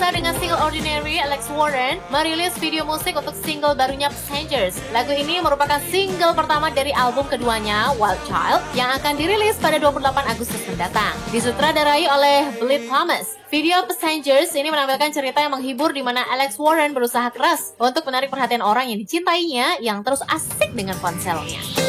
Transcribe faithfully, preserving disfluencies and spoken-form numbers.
Bersama dengan single Ordinary, Alex Warren merilis video musik untuk single barunya Passengers. Lagu ini merupakan single pertama dari album keduanya, Wild Child, yang akan dirilis pada dua puluh delapan Agustus mendatang. Disutradarai oleh Blake Thomas. Video Passengers ini menampilkan cerita yang menghibur di mana Alex Warren berusaha keras untuk menarik perhatian orang yang dicintainya yang terus asik dengan ponselnya.